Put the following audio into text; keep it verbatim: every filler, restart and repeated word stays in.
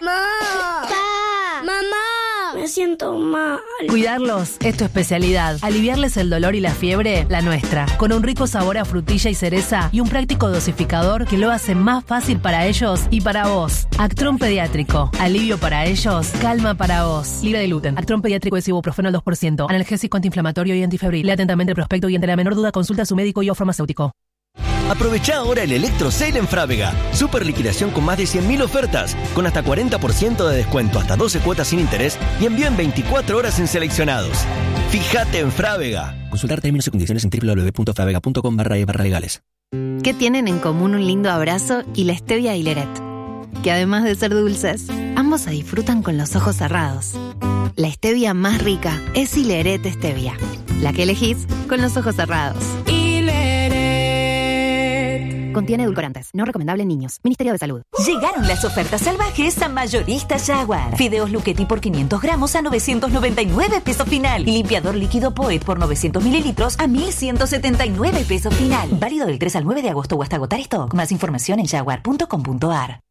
¡Ma! ¡Pa! ¡Mamá! Me siento mal. Cuidarlos es tu especialidad. Aliviarles el dolor y la fiebre, la nuestra. Con un rico sabor a frutilla y cereza y un práctico dosificador que lo hace más fácil para ellos y para vos. Actron Pediátrico. Alivio para ellos, calma para vos. Libre de gluten. Actron Pediátrico es ibuprofeno al dos por ciento. Analgésico antiinflamatorio y antifebril. Lea atentamente el prospecto y ante la menor duda consulta a su médico y o farmacéutico. Aprovecha ahora el Electro Sale en Frávega. Super liquidación con más de cien mil ofertas, con hasta cuarenta por ciento de descuento, hasta doce cuotas sin interés y envío en veinticuatro horas en seleccionados. Fíjate en Frávega. Consultar términos y condiciones en doble u doble u doble u punto fravega punto com barra e barra legales. ¿Qué tienen en común un lindo abrazo y la stevia y Leret? Que además de ser dulces, ambos se disfrutan con los ojos cerrados. La stevia más rica es Hileret Stevia, la que elegís con los ojos cerrados. Contiene edulcorantes. No recomendable en niños. Ministerio de Salud. Llegaron las ofertas salvajes a Mayoristas Jaguar. Fideos Luchetti por quinientos gramos a novecientos noventa y nueve pesos final. Y limpiador líquido Poet por novecientos mililitros a mil ciento setenta y nueve pesos final. Válido del tres al nueve de agosto o hasta agotar stock. Más información en jaguar punto com punto a r.